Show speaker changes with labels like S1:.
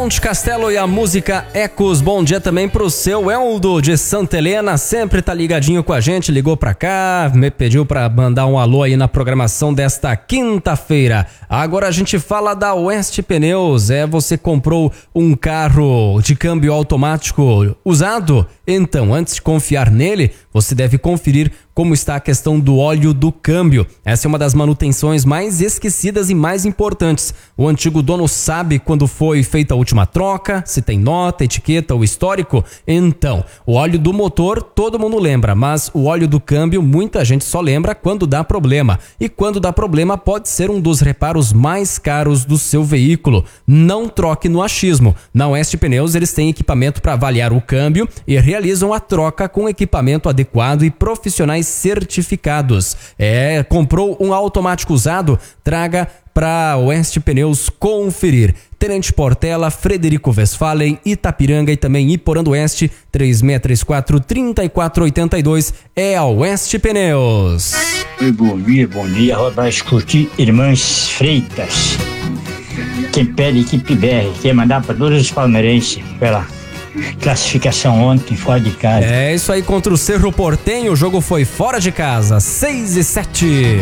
S1: Monte Castelo e a música Ecos. Bom dia também pro seu Eldo de Santa Helena, sempre tá ligadinho com a gente, ligou pra cá, me pediu pra mandar um alô aí na programação desta quinta-feira. Agora a gente fala da Oeste Pneus. Você comprou um carro de câmbio automático usado? Então, antes de confiar nele, você deve conferir como está a questão do óleo do câmbio. Essa é uma das manutenções mais esquecidas e mais importantes. O antigo dono sabe quando foi feita a última troca, se tem nota, etiqueta ou histórico. Então, o óleo do motor todo mundo lembra, mas o óleo do câmbio muita gente só lembra quando dá problema. E quando dá problema pode ser um dos reparos mais caros do seu veículo. Não troque no achismo. Na Oeste Pneus eles têm equipamento para avaliar o câmbio e realizam a troca com equipamento adequado e profissionais certificados. Comprou um automático usado? Traga para Oeste Pneus conferir. Tenente Portela, Frederico Westphalen, Itapiranga e também Iporã do Oeste, 3634-3482 é a Oeste Pneus.
S2: Bom dia, Rodas Curti, Irmãs Freitas. Quem pede equipe BR, quer mandar para todos os palmeirenses pela classificação ontem, fora de casa.
S1: É isso aí, contra o Cerro Porteño, o jogo foi fora de casa, 6-7.